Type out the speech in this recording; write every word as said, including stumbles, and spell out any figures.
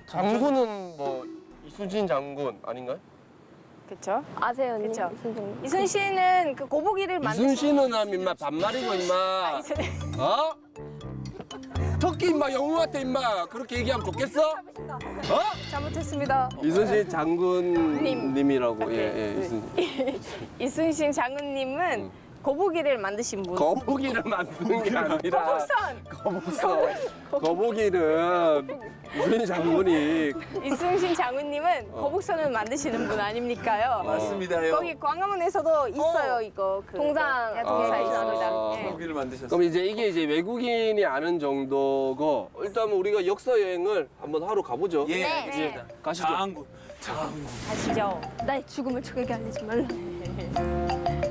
장군은 뭐 이순신 장군 아닌가요? 그쵸? 아세요, 언니? 그쵸. 이순신. 이순신은 그 고보기를 만드신 이순신은 하면 임마 반말이고 임마. 이순- 어? 특히 임마 영웅한테 임마 그렇게 얘기하면 좋겠어? 어? 잘못했습니다. 이순신 장군님이라고 예, 예, 네. 이순신. 이순신 장군님은 고보기를 만드신 분. 거북이를 만드는 게 아니라 거북선! 거북선. 거북이는 이순신 장군이 이순신 장군님은 어. 거북선을 만드시는 분 아닙니까요? 맞습니다요. 거기 광화문에서도 있어요, 이거. 그, 동상. 네, 동상 아. 있습니다. 네. 고기를 만드셨어요. 그럼 이제 이게 이제 외국인이 아는 정도고 일단 우리가 역사 여행을 한번 하러 가보죠. 예, 네. 알겠습니다. 가시죠. 장군. 장군. 아시죠? 나의 죽음을 초계게 알리지 말라.